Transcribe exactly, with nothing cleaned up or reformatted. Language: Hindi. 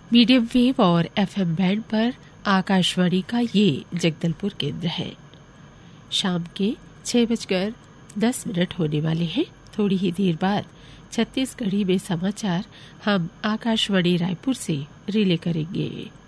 मीडियम वेव और एफएम बैंड पर आकाशवाणी का ये जगदलपुर केंद्र है। शाम के छह बजकर दस मिनट होने वाले हैं। थोड़ी ही देर बाद छत्तीसगढ़ी में समाचार हम आकाशवाणी रायपुर से रिले करेंगे।